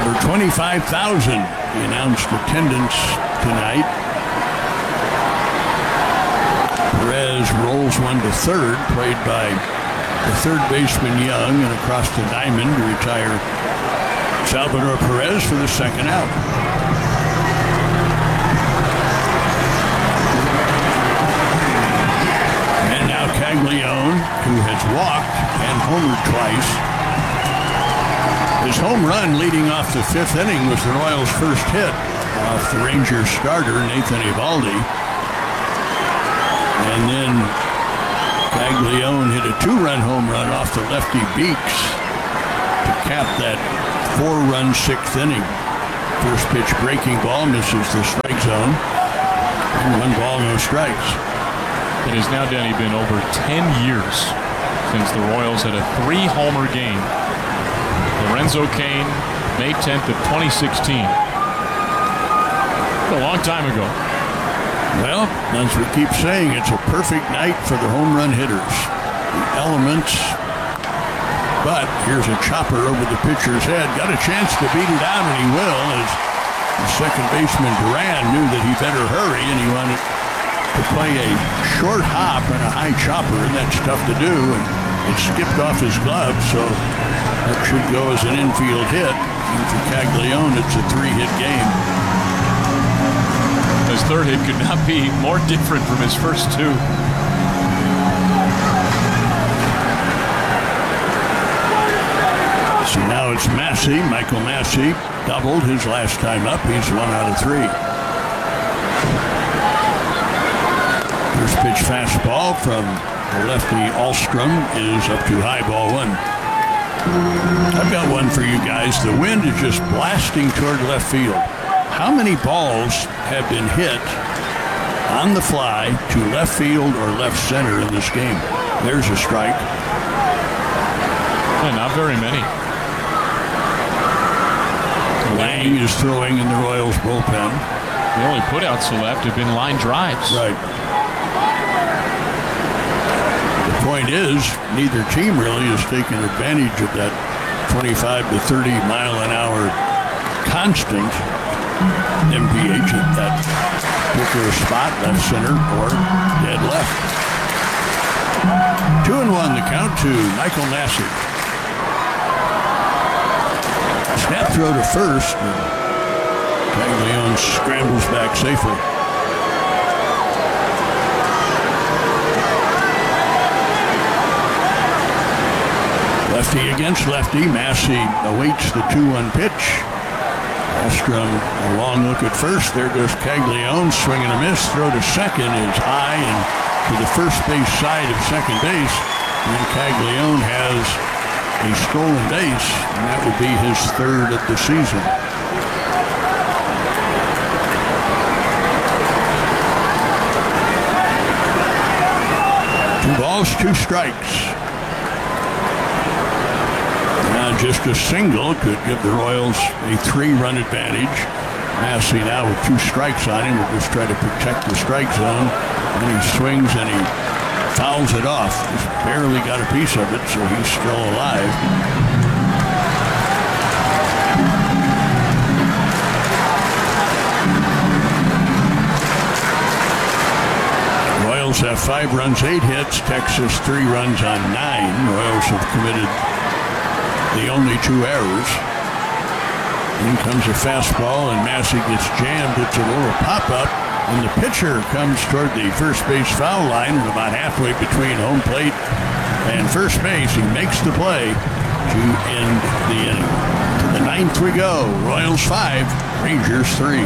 Over 25,000 the announced attendance tonight. Perez rolls one to third, played by the third baseman Young, and across the diamond to retire Salvador Perez for the second out. And now Caglione, who has walked and homered twice. His home run leading off the fifth inning was the Royals' first hit off the Rangers starter, Nathan Eovaldi. And then Caglione hit a two-run home run off the lefty Beeks to cap that four-run sixth inning. First pitch breaking ball misses the strike zone. And 1 ball, no strikes. It has now, Denny, been over 10 years since the Royals had a three-homer game. Lorenzo Cain, May 10th of 2016. A long time ago. Well, as we keep saying, it's a perfect night for the home run hitters. The elements. But here's a chopper over the pitcher's head. Got a chance to beat it out, and he will, as the second baseman Duran knew that he better hurry, and he wanted to play a short hop and a high chopper, and that's tough to do, and it skipped off his glove, so that should go as an infield hit. And for Caglione, it's a three-hit game. His third hit could not be more different from his first two. So now it's Massey. Michael Massey doubled his last time up. He's 1 out of 3. First pitch fastball from the lefty Alstrom is up to high, ball 1. I've got one for you guys. The wind is just blasting toward left field. How many balls have been hit on the fly to left field or left center in this game? There's a strike. Yeah, not very many. Lang is throwing in the Royals bullpen. The only putouts left have been line drives. Right. The point is, neither team really has taken advantage of that 25 to 30 mile an hour constant MPH at that particular spot, left center or dead left. 2-1 the count to Michael Massey. Snap throw to first, and Caglione scrambles back safely. Lefty against lefty. Massey awaits the 2-1 pitch. Alstrom, a long look at first. There goes Caglione, swing and a miss. Throw to second is high and to the first base side of second base. And Caglione has a stolen base, and that would be his third of the season. Two balls, two strikes. Now just a single could give the Royals a 3-run advantage. Massey now with 2 strikes on him will just try to protect the strike zone. And he swings and he fouls it off. Just barely got a piece of it, so he's still alive. Royals have 5 runs, 8 hits. Texas 3 runs on 9. Royals have committed the only 2 errors. In comes a fastball, and Massey gets jammed. It's a little pop-up, and the pitcher comes toward the first base foul line, and about halfway between home plate and first base, he makes the play to end the inning. To the 9th we go. Royals 5, Rangers 3.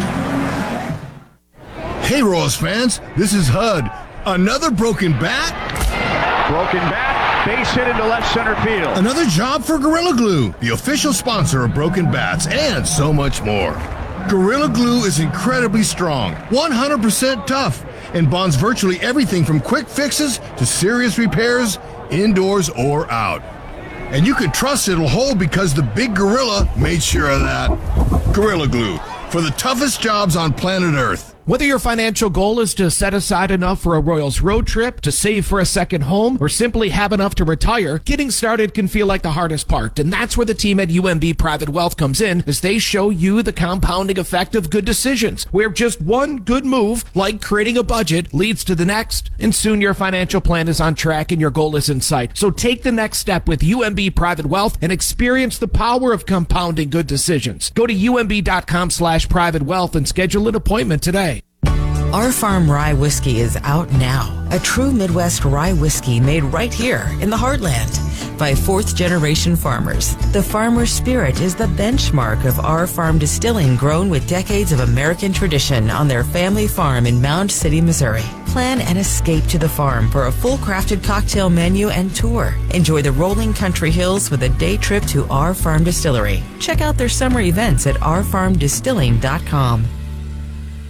Hey, Royals fans, this is HUD. Another broken bat? Broken bat, base hit into left center field. Another job for Gorilla Glue, the official sponsor of Broken Bats, and so much more. Gorilla Glue is incredibly strong, 100% tough, and bonds virtually everything from quick fixes to serious repairs, indoors or out. And you can trust it'll hold because the big gorilla made sure of that. Gorilla Glue, for the toughest jobs on planet Earth. Whether your financial goal is to set aside enough for a Royals road trip, to save for a second home, or simply have enough to retire, getting started can feel like the hardest part. And that's where the team at UMB Private Wealth comes in, as they show you the compounding effect of good decisions, where just one good move, like creating a budget, leads to the next. And soon your financial plan is on track and your goal is in sight. So take the next step with UMB Private Wealth and experience the power of compounding good decisions. Go to umb.com/private wealth and schedule an appointment today. Our Farm Rye Whiskey is out now. A true Midwest rye whiskey made right here in the heartland by fourth-generation farmers. The farmer spirit is the benchmark of Our Farm Distilling, grown with decades of American tradition on their family farm in Mound City, Missouri. Plan an escape to the farm for a full-crafted cocktail menu and tour. Enjoy the rolling country hills with a day trip to Our Farm Distillery. Check out their summer events at ourfarmdistilling.com.